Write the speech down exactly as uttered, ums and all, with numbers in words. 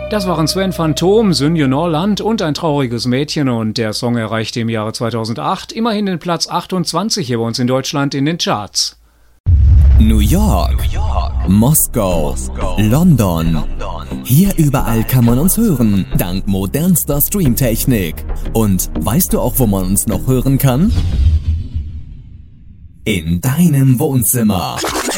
Das waren Sven Phantom, Synje Norland und Ein trauriges Mädchen, und der Song erreichte im Jahre zweitausendacht immerhin den Platz achtundzwanzig hier bei uns in Deutschland in den Charts. New York, New York, Moskau, Moskau, London. London. Hier überall kann man uns hören, dank modernster Streamtechnik. Und weißt du auch, wo man uns noch hören kann? In deinem Wohnzimmer.